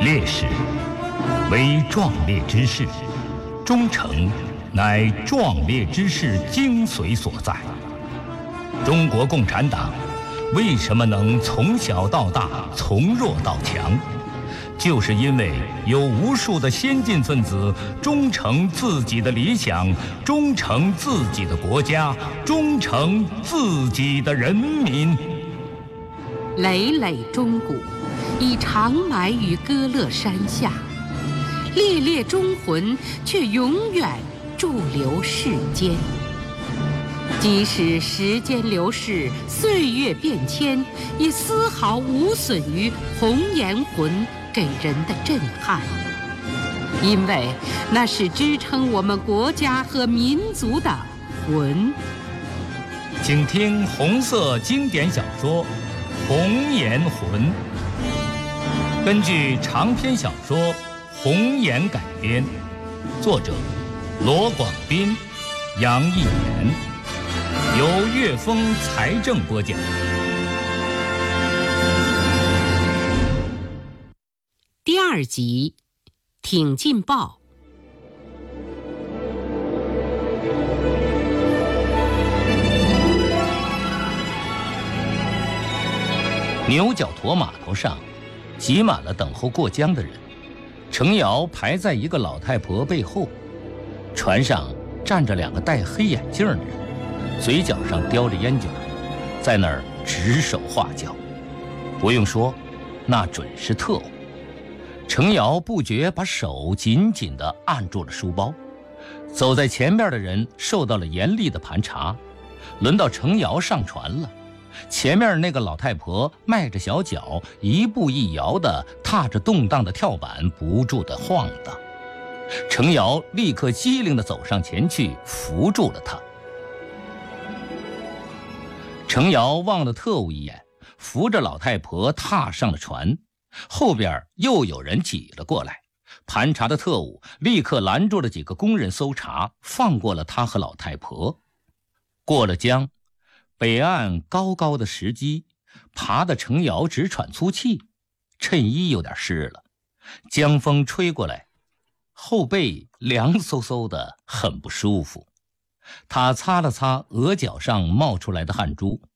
烈士，为壮烈之事；忠诚，乃壮烈之事精髓所在。中国共产党为什么能从小到大，从弱到强？就是因为有无数的先进分子忠诚自己的理想，忠诚自己的国家，忠诚自己的人民。 累累钟鼓已长埋于歌乐山下，烈烈忠魂却永远驻留世间。即使时间流逝，岁月变迁，也丝毫无损于红颜魂给人的震撼，因为那是支撑我们国家和民族的魂。 请听红色经典小说《红颜魂》，根据长篇小说《红颜》改编，作者罗广斌、杨逸言，由岳峰、财政播讲。 第2集，挺进报。 牛角沱码头上挤满了等候过江的人，程瑶排在一个老太婆背后，船上站着2个戴黑眼镜的人，嘴角上叼着烟卷，在那儿指手画脚。不用说，那准是特务。程瑶不觉把手紧紧地按住了书包，走在前面的人受到了严厉的盘查，轮到程瑶上船了。前面那个老太婆迈着小脚，一步一摇地踏着动荡的跳板，不住地晃荡。程瑶立刻机灵地走上前去，扶住了她。程瑶望了特务一眼，扶着老太婆踏上了船。后边又有人挤了过来，盘查的特务立刻拦住了几个工人搜查，放过了他和老太婆。过了江，北岸高高的石基爬得程瑶直喘粗气，衬衣有点湿了，江风吹过来，后背凉飕飕的，很不舒服。他擦了擦额角上冒出来的汗珠，